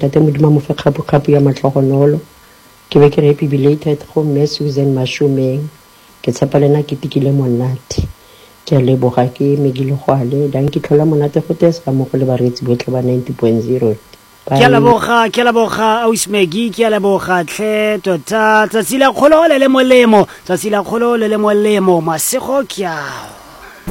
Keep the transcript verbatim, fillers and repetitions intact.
ntate modimo mo fe kgapo-kgapo ya matlhogonolo ke be ke re happy belated go mme Susan Mashomeng ke tshepa lena ke tikile monate ke a leboga ke Megile Gwale dan ke tlhola monate go tesa mo go le baretsi botlhe ba ninety point zero. Ke a leboga ke a leboga Ausmegi ke a leboga tle tota tsatsila kgolo le le molemo tsatsila kgolo le le molemo masego ke a